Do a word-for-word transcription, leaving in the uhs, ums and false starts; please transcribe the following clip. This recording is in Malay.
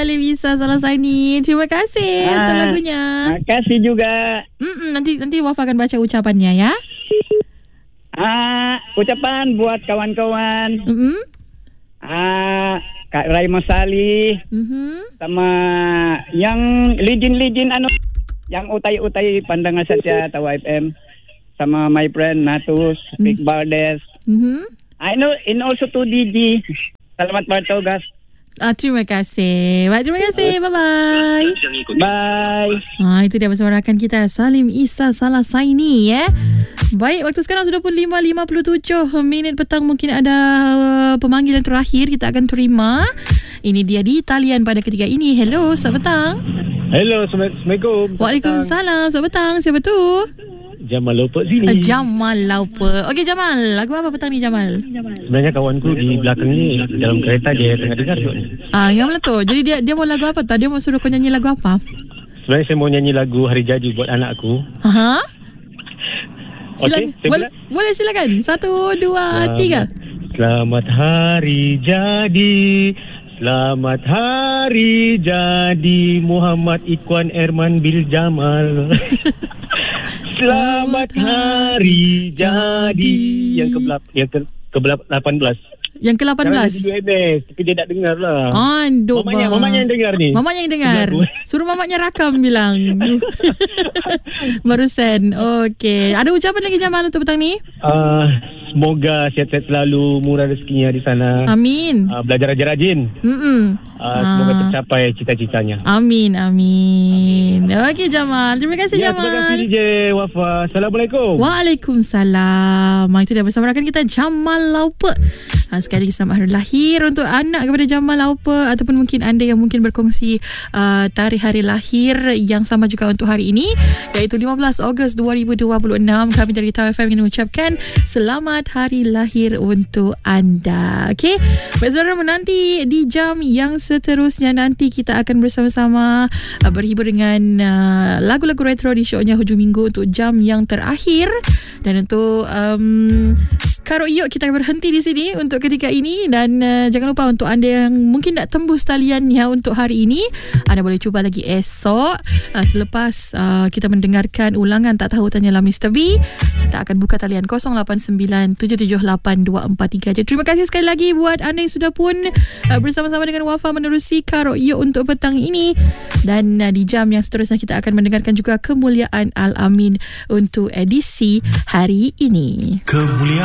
Salim Isa Salasaini. Terima kasih ah, untuk lagunya. Terima kasih juga. Mm-mm, nanti nanti Wafa akan baca ucapannya ya. Ah, ucapan buat kawan-kawan. Mm-hmm. Ah, Kak Raima Salih. Mm-hmm. Sama yang legend-legend anu yang utai-utai pandangan saja Tawa F M. Sama my friend Natus, Big mm. Bardes. Mm-hmm. I know, and also to D J. Selamat bertugas. Ah, terima kasih. Baik, terima kasih. Bye-bye. Bye. Ah, itu dia bersama rakan kita Salim Isa Salasaini ya. Baik, waktu sekarang sudah pun lima lima puluh tujuh minit petang. Mungkin ada uh, pemanggilan terakhir kita akan terima. Ini dia di talian pada ketika ini. Hello, selamat petang. Hello, Assalamualaikum. Waalaikumsalam. Selamat petang. Siapa tu? Jamal Laupa sini. Jamal Laupa. Okey Jamal, lagu apa petang ni Jamal? Sebenarnya kawanku di belakang ni dalam kereta dia tengah dengar tu. Ah, yang mana tu? Jadi dia dia mau lagu apa tu? Dia mau suruh kau nyanyi lagu apa? Sebenarnya saya mau nyanyi lagu Hari Jadi buat anakku. Aha. Okey, boleh, boleh silakan. Satu, dua, Selamat, tiga. Selamat Hari Jadi. Selamat Hari Jadi Muhammad Ikwan Erman Bil Jamal. Selamat Hari Jadi yang ke yang ke ke lapan belas. Yang ke lapan belas. Tapi dia tak dengar lah. Aduh, mamanya, mamanya yang dengar ni. Mamanya yang dengar. Suruh mamanya rakam bilang. Barusan. Okey. Ada ucapan lagi Jamal untuk petang ni? Uh, semoga sihat-sihat selalu, murah rezekinya di sana. Amin. Uh, belajar ajar rajin. Mm-mm. Uh, semoga tercapai cita-citanya. Amin, amin. Okey Jamal. Terima kasih ya, Jamal. Terima kasih D J Wafa. Assalamualaikum. Waalaikumsalam. Itu dah bersama rakan kita Jamal Laupa. Ha, sekali lagi selamat hari lahir untuk anak kepada Jamal Laupa, ataupun mungkin anda yang mungkin berkongsi uh, tarikh hari lahir yang sama juga untuk hari ini, iaitu lima belas Ogos dua ribu dua puluh enam. Kami dari Tawa F M ingin mengucapkan selamat hari lahir untuk anda. Okey, baik saudara, menanti di jam yang seterusnya nanti kita akan bersama-sama uh, berhibur dengan uh, lagu-lagu retro di show-nya hujung minggu untuk jam yang terakhir. Dan untuk um, Karo Iyok kita akan berhenti di sini untuk ketika ini. Dan uh, jangan lupa untuk anda yang mungkin tak tembus taliannya untuk hari ini, anda boleh cuba lagi esok uh, selepas uh, kita mendengarkan ulangan Tak Tahu Tanyalah Mister B. Kita akan buka talian kosong lapan sembilan tujuh tujuh lapan dua empat tiga. Jadi terima kasih sekali lagi buat anda yang sudah pun uh, bersama-sama dengan Wafa menerusi Karo Iyok untuk petang ini. Dan uh, di jam yang seterusnya kita akan mendengarkan juga Kemuliaan Al-Amin untuk edisi hari ini. Kemuliaan